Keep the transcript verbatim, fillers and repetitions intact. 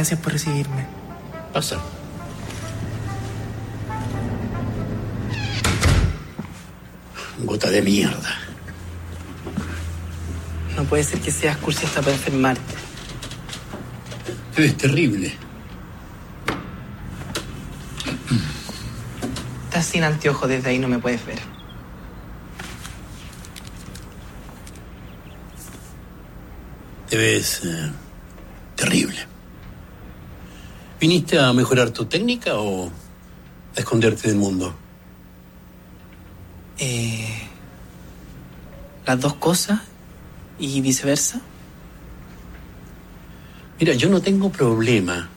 Gracias por recibirme. Pasa. Gota de mierda. No puede ser que seas cursi hasta para enfermarte. Te ves terrible. Estás sin anteojos, desde ahí no me puedes ver. Te ves eh, terrible. ¿Viniste a mejorar tu técnica o a esconderte del mundo? Eh, las dos cosas y viceversa. Mira, yo no tengo problema